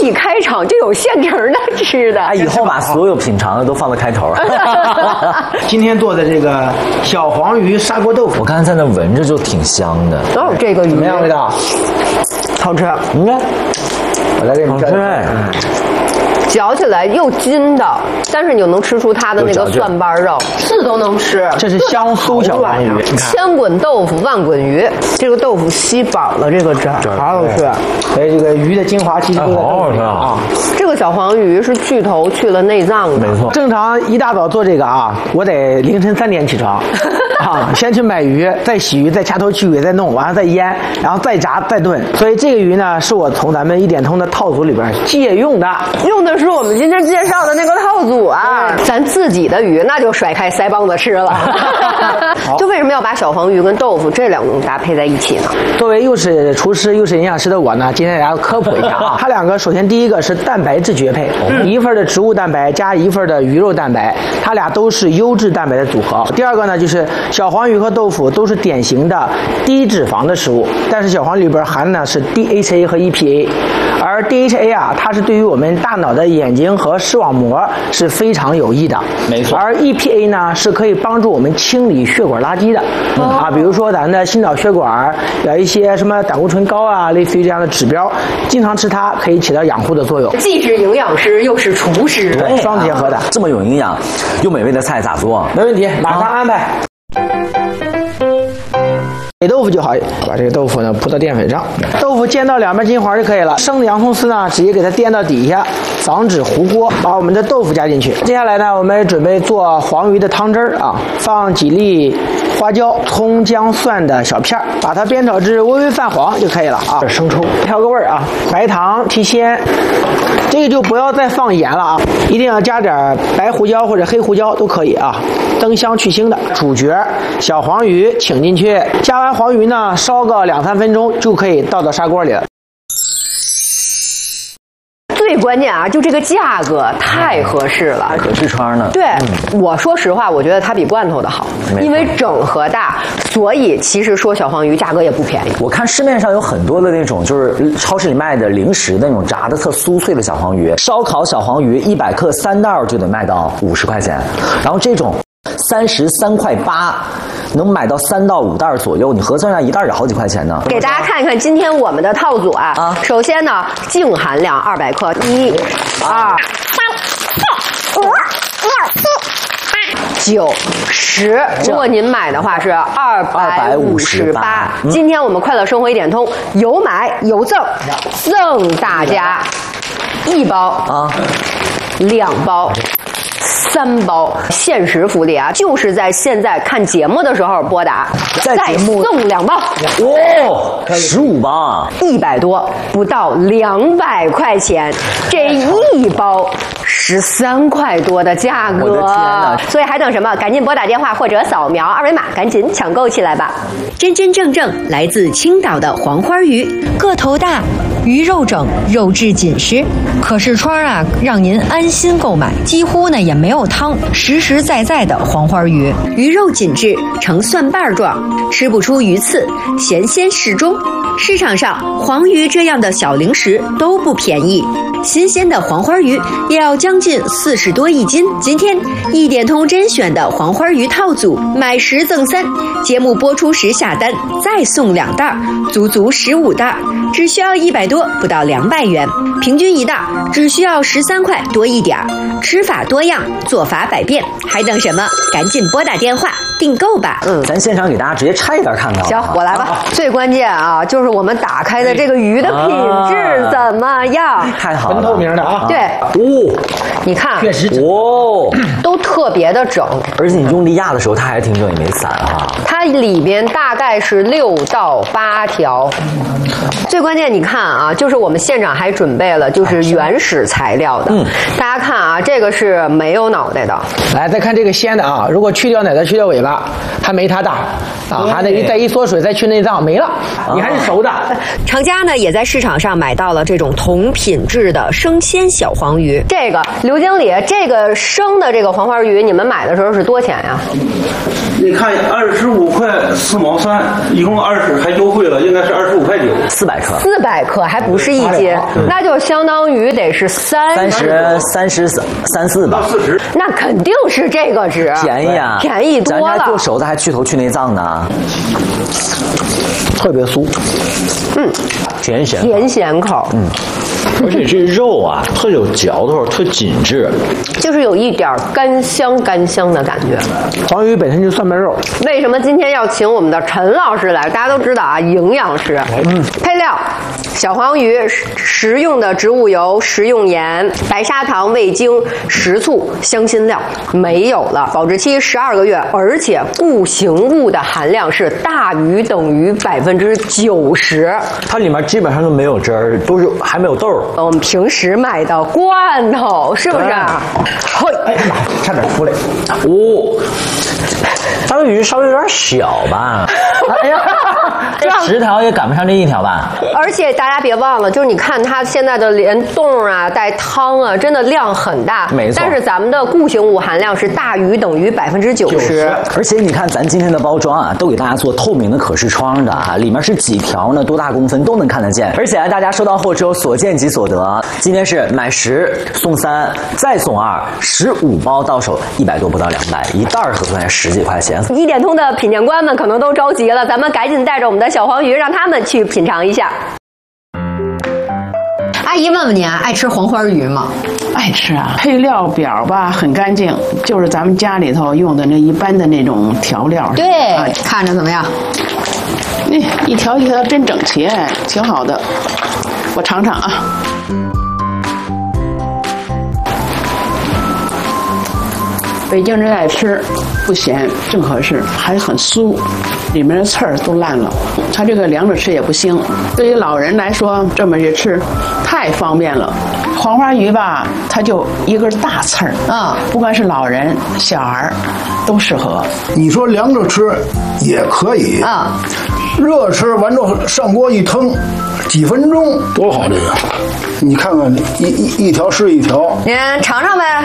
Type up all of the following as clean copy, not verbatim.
一开场就有现成的吃的。 以后把所有品尝的都放在开头。 今天做的这个小黄鱼砂锅豆腐， 我刚才在那闻着就挺香的。 哦，这个鱼怎么样味道？ 好吃。 你看， 我来给你们蘸。 嚼起来又筋道，但是你又能吃出它的那个蒜瓣肉，是都能吃。 这是香酥小黄鱼， 千滚豆腐万滚鱼，这个豆腐吸饱了这个汁儿，好好吃。 所以这个鱼的精华其实都在好好吃啊！ 这个小黄鱼是去头去了内脏的， 没错。 正常一大早做这个啊，我得凌晨3点起床啊，先去买鱼，再洗鱼，再掐头去尾，再弄完了再腌，然后再炸再炖。所以这个鱼呢，是我从咱们一点通的套组里边借用的， 用的是我们今天介绍的那个套组啊。咱自己的鱼那就甩开腮帮子吃了。就为什么要把小黄鱼跟豆腐这两种搭配在一起呢？ 作为又是厨师又是营养师的我呢，今天给大家科普一下啊。它两个首先第一个是蛋白质绝配，1份的植物蛋白加1份的鱼肉蛋白，它俩都是优质蛋白的组合。第二个呢，就是小黄鱼和豆腐都是典型的低脂肪的食物，但是小黄鱼里边含的是 DHA 和 EPA， 而 DHA 啊，它是对于我们大脑的眼睛和视网膜是非常有益的， 没错。 而 EPA 呢，是可以帮助我们清理血管垃圾的，比如说咱的心脑血管有一些什么胆固醇高啊，类似于这样的指标，经常吃它可以起到养护的作用。 既是营养师又是厨师， 对，双结合的， 这么有营养又美味的菜咋做？ 没问题，马上安排。给豆腐就好，把这个豆腐呢铺到淀粉上，豆腐煎到两边金黄就可以了。生的洋葱丝呢，直接给它垫到底下，防止糊锅。把我们的豆腐加进去。接下来呢，我们准备做黄鱼的汤汁儿啊，放几粒花椒、葱、姜、蒜的小片，把它煸炒至微微泛黄就可以了啊。生抽调个味儿啊，白糖提鲜。这个就不要再放盐了啊，一定要加点白胡椒或者黑胡椒都可以啊，增香去腥的。主角小黄鱼请进去，加完黄鱼呢，烧个2-3分钟就可以倒到砂锅里了。 最关键啊，就这个价格太合适了， 还可视窗呢。 对，我说实话，我觉得它比罐头的好，因为整盒大，所以其实说小黄鱼价格也不便宜。 我看市面上有很多的那种，就是超市里卖的零食那种炸的特酥脆的小黄鱼，烧烤小黄鱼100克3袋就得卖到50块钱，然后这种33.8块，能买到3到5袋左右，你核算一下一袋也好几块钱呢。 给大家看一看今天我们的套组啊，首先呢，净含量200克，1、2、3、4、5、6、7、8、9、10。如果您买的话是258。今天我们快乐生活一点通有买有赠，赠大家1包啊，2包。3包限时福利啊，就是在现在看节目的时候拨打，再送2包。 哦，15包 ，100多，不到200块钱，这1包13块多的价格。 我的天哪！ 所以还等什么？赶紧拨打电话或者扫描2维码，赶紧抢购起来吧！ 真真正正来自青岛的黄花鱼，个头大，鱼肉整，肉质紧实。可视窗啊，让您安心购买，几乎呢也没有汤，实实在在的黄花鱼，鱼肉紧致，呈蒜瓣状，吃不出鱼刺，咸鲜适中。市场上黄鱼这样的小零食都不便宜，新鲜的黄花鱼也要将近40多一斤。今天一点通甄选的黄花鱼套组，买10赠3，节目播出时下单再送2袋，足足15袋，只需要100多，不到200元，平均1袋只需要13块多一点。吃法多样，做法百变，还等什么？赶紧拨打电话订购吧。 咱现场给大家直接拆一袋看看。 行，我来吧。最关键啊，就是我们打开的这个鱼的品质怎么样？ 太好了， 纯透明的啊。 对，你看， 确实都特别的整， 而且你用力压的时候，它还挺整，也没散啊。 它里边大概是6到8条。最关键，你看啊，就是我们现场还准备了就是原始材料的。大家看啊，这个是没有脑袋的。 来，再看这个鲜的啊，如果去掉脑袋、去掉尾巴，还没它大啊，还得再一缩水，再去内脏，没了，你还是熟的。 厂家呢也在市场上买到了这种同品质的生鲜小黄鱼。 这个刘经理，这个生的这个黄花鱼，你们买的时候是多钱呀你看25块4毛3，一共20，还优惠了，应该是25块9。 400克 ，400克还不是1斤，那就相当于得是33、4吧 ，40， 那肯定是这个值， 便宜啊， 便宜多了。 咱家做熟的还去头去内脏呢， 特别酥， 甜咸口， 而且这肉啊特有嚼头，特紧致， 就是有一点干香的感觉。 黄鱼本身就蒜瓣肉。 为什么今天要请我们的陈老师来？大家都知道啊，营养师。配料：小黄鱼、食用的植物油、食用盐、白砂糖、味精、食醋、香辛料，没有了。保质期12个月，而且固形物的含量是大于等于90%。 它里面基本上都没有汁儿，都是还没有豆儿。 我们平时买的罐头是不是？ 嘿，差点出来。 它的鱼稍微有点小吧？ 哎呀， 这10条也赶不上这1条吧？ 而且大家别忘了，就是你看它现在的连冻啊、带汤啊，真的量很大。 没错。 但是咱们的固形物含量是大于等于90%。 而且你看咱今天的包装啊，都给大家做透明的可视窗的啊，里面是几条呢？多大公分都能看得见。而且大家收到货之后所见即所得。今天是买10送3，再送2，15包到手100多不到200，一袋合算10几块钱。 一点通的品鉴官们可能都着急了，咱们赶紧带着我们的小黄鱼，让他们去品尝一下。 阿姨问问您啊，爱吃黄花鱼吗？ 爱吃啊，配料表吧很干净，就是咱们家里头用的那一般的那种调料。 对，看着怎么样？ 那一条一条真整齐，挺好的。我尝尝啊。北京人爱吃，不咸，正合适，还很酥，里面的刺儿都烂了。它这个凉着吃也不腥。对于老人来说，这么一吃太方便了。黄花鱼吧，它就一根大刺儿，不管是老人小孩都适合。 你说凉着吃也可以热吃完之后上锅一腾，几分钟多好这个。你看看一条是一条， 您尝尝呗。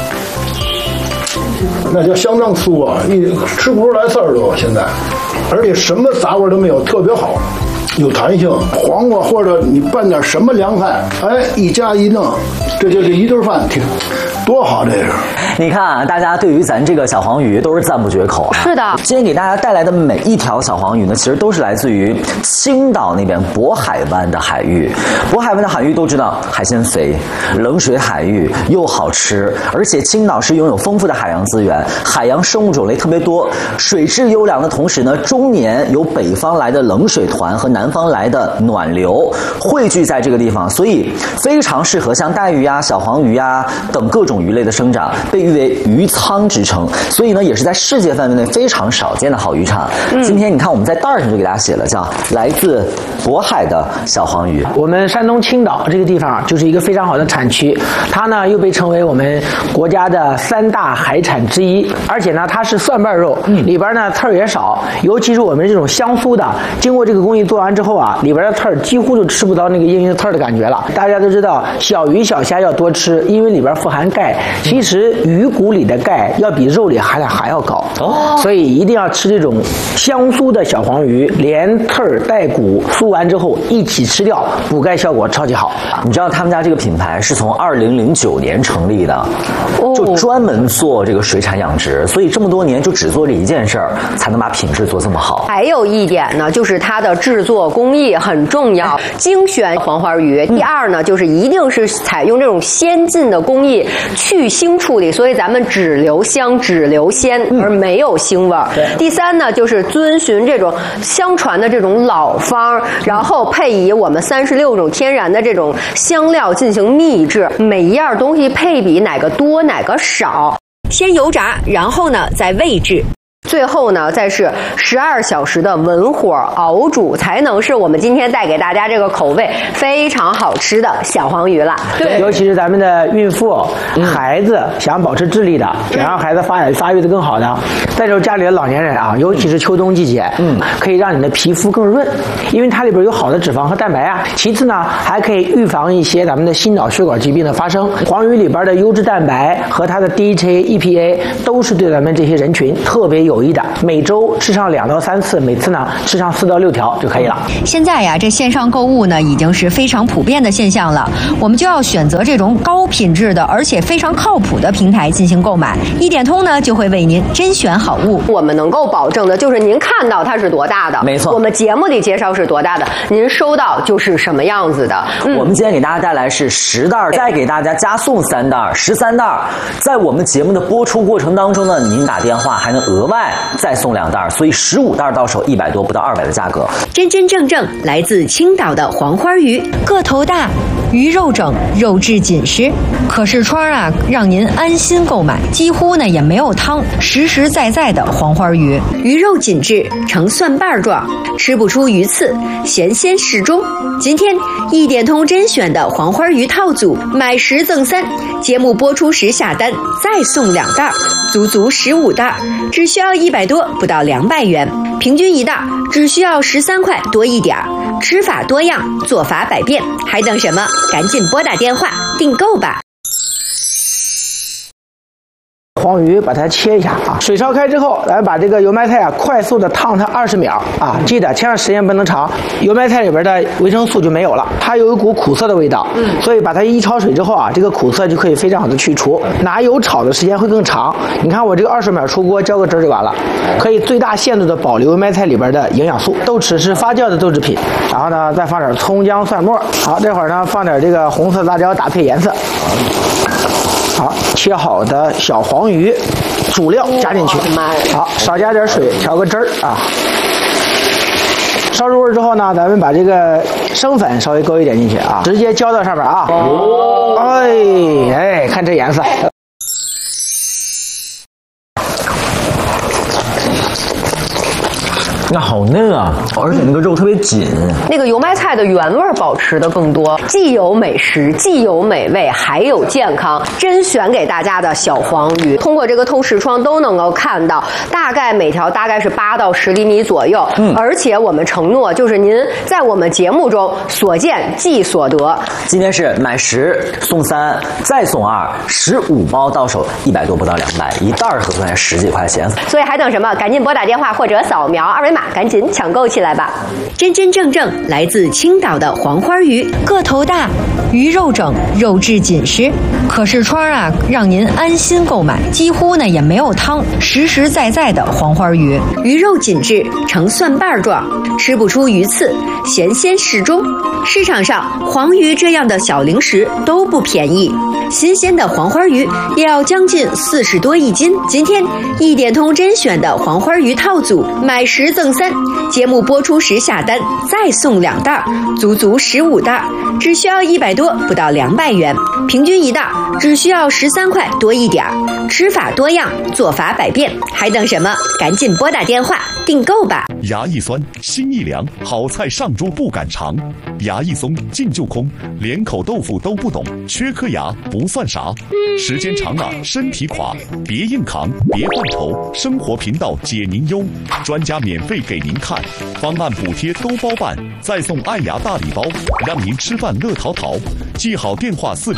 那叫相当酥啊，吃不出来刺儿都现在，而且什么杂味都没有，特别好，有弹性。黄瓜或者你拌点什么凉菜，一加一弄，这就一顿饭，多好这是。 你看啊，大家对于咱这个小黄鱼都是赞不绝口啊。 是的， 今天给大家带来的每一条小黄鱼呢，其实都是来自于青岛那边渤海湾的海域。渤海湾的海域都知道海鲜肥，冷水海域又好吃，而且青岛是拥有丰富的海洋资源，海洋生物种类特别多，水质优良的同时呢，终年有北方来的冷水团和南方来的暖流汇聚在这个地方，所以非常适合像带鱼啊、小黄鱼啊等各种鱼类的生长，被誉为鱼仓之称，所以呢也是在世界范围内非常少见的好渔场。今天你看我们在袋上就给大家写了，叫来自渤海的小黄鱼。 我们山东青岛这个地方就是一个非常好的产区，它呢又被称为我们国家的3大海产之一，而且呢它是蒜瓣肉，里边呢刺儿也少，尤其是我们这种香酥的，经过这个工艺做完之后啊，里边的刺儿几乎就吃不到那个硬硬的刺儿的感觉了。大家都知道小鱼小虾要多吃，因为里边富含钙，其实鱼骨里的钙要比肉里含量还要高，所以一定要吃这种香酥的小黄鱼，连刺儿带骨酥完之后一起吃掉，补钙效果超级好。 你知道他们家这个品牌是从2009年成立的，就专门做这个水产养殖，所以这么多年就只做这一件事儿，才能把品质做这么好。 还有一点呢，就是它的制作工艺很重要，精选黄花鱼。第二呢，就是一定是采用这种先进的工艺去腥处理，所以咱们只留香只留鲜，而没有腥味儿。第三呢，就是遵循这种相传的这种老方，然后配以我们36种天然的这种香料进行秘制，每一样东西配比哪个多哪个少， 先油炸，然后呢再煨制。 最后呢，再是12小时的文火熬煮，才能是我们今天带给大家这个口味非常好吃的小黄鱼了。 对，尤其是咱们的孕妇、孩子想保持智力的，想让孩子发育的更好的，再就是家里的老年人啊，尤其是秋冬季节，可以让你的皮肤更润，因为它里边有好的脂肪和蛋白啊。其次呢，还可以预防一些咱们的心脑血管疾病的发生。黄鱼里边的优质蛋白和它的 DHA、EPA 都是对咱们这些人群特别有有益的，每周吃上2到3次，每次呢吃上4到6条就可以了。 现在呀，这线上购物呢已经是非常普遍的现象了，我们就要选择这种高品质的而且非常靠谱的平台进行购买。一点通呢就会为您甄选好物。 我们能够保证的就是您看到它是多大的， 没错， 我们节目里介绍是多大的，您收到就是什么样子的。 我们今天给大家带来是10袋，再给大家加送3袋，13袋。在我们节目的播出过程当中呢，您打电话还能额外再送2袋，所以15袋到手100多不到200的价格。 真真正正来自青岛的黄花鱼，个头大，鱼肉整，肉质紧实，可视窗啊，让您安心购买，几乎呢也没有汤，实实在在的黄花鱼，鱼肉紧致，呈蒜瓣状，吃不出鱼刺，咸鲜适中。今天一点通甄选的黄花鱼套组，买10赠3，节目播出时下单再送2袋，足15袋，只需要100多不到200元，平均1袋只需要13块多一点。吃法多样，做法百变，还等什么？赶紧拨打电话订购吧。 黄鱼把它切一下啊，水烧开之后，咱把这个油麦菜啊快速的烫它20秒啊，记得千万时间不能长，油麦菜里边的维生素就没有了，它有一股苦涩的味道，所以把它一焯水之后啊，这个苦涩就可以非常好的去除，拿油炒的时间会更长。你看我这个20秒出锅，浇个汁儿就完了，可以最大限度的保留油麦菜里边的营养素。豆豉是发酵的豆制品，然后呢再放点葱姜蒜末，好，这会儿呢放点这个红色辣椒打配颜色。好，切好的小黄鱼，主料加进去。好，少加点水，调个汁儿啊。烧入味之后呢，咱们把这个生粉稍微勾一点进去啊，直接浇到上面啊。哎，看这颜色。 那好嫩啊，而且那个肉特别紧。 那个油麦菜的原味保持的更多，既有美食，既有美味，还有健康。甄选给大家的小黄鱼，通过这个透视窗都能够看到，大概每条大概是8到10厘米左右。而且我们承诺，就是您在我们节目中所见即所得。 今天是买10送3，再送2，15包到手100多不到200，一袋合算10几块钱。 所以还等什么？赶紧拨打电话或者扫描2维码，赶紧抢购起来吧！ 真真正正来自青岛的黄花鱼，个头大，鱼肉整，肉质紧实，可视窗啊，让您安心购买，几乎呢也没有汤，实实在在的黄花鱼，鱼肉紧致，呈蒜瓣状，吃不出鱼刺，咸鲜适中。市场上黄鱼这样的小零食都不便宜，新鲜的黄花鱼也要将近40多一斤。今天一点通甄选的黄花鱼套组，买10赠3，节目播出时下单再送2袋，足15袋，只需要100多不到200元，平均1袋只需要13块多一点。吃法多样，做法百变，还等什么？赶紧拨打电话订购吧！ 牙一酸，心一凉，好菜上桌不敢尝。牙一松，劲就空，连口豆腐都不懂，缺颗牙不算啥。时间长了身体垮，别硬扛，别犯愁，生活频道解您忧，专家免费给您看，方案补贴都包办，再送爱牙大礼包，让您吃饭乐淘淘。记好电话400-600-5770，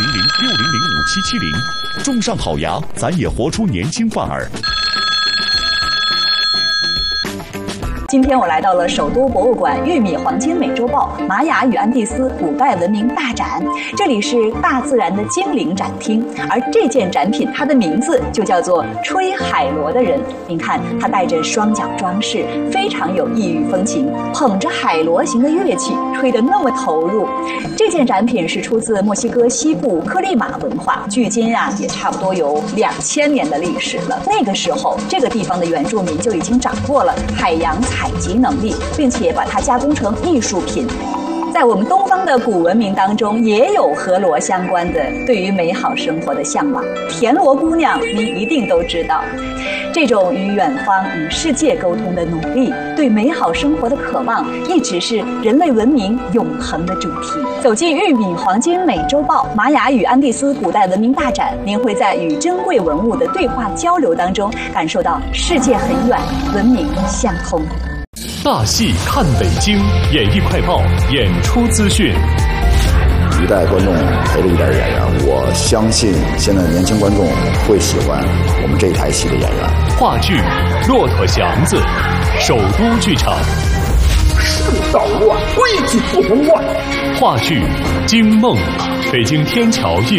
种上好牙，咱也活出年轻范儿。 今天我来到了首都博物馆玉米黄金美洲豹玛雅与安第斯古代文明大展，这里是大自然的精灵展厅，而这件展品它的名字就叫做吹海螺的人。您看，他带着双脚装饰，非常有异域风情，捧着海螺形的乐器，吹得那么投入。这件展品是出自墨西哥西部克利马文化，距今也差不多有2000年的历史了。那个时候，这个地方的原住民就已经掌握了海洋采集能力，并且把它加工成艺术品。在我们东方的古文明当中，也有和螺相关的对于美好生活的向往。田螺姑娘，您一定都知道，这种与远方、与世界沟通的努力，对美好生活的渴望，一直是人类文明永恒的主题。走进玉米黄金美洲豹玛雅与安第斯古代文明大展，您会在与珍贵文物的对话交流当中，感受到世界很远，文明相通。 大戏看北京，演艺快报演出资讯。 一代观众陪了一代演员，我相信现在的年轻观众会喜欢我们这一台戏的演员。 话剧《骆驼祥子》，首都剧场。 世道乱，规矩不能乱。 话剧《惊梦》，北京天桥艺